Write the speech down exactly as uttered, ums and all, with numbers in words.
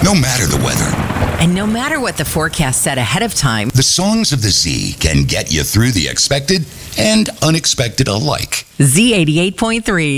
No matter the weather, And no matter what the forecast said ahead of time, the songs of the Z can get you through the expected and unexpected alike. Z eighty-eight point three.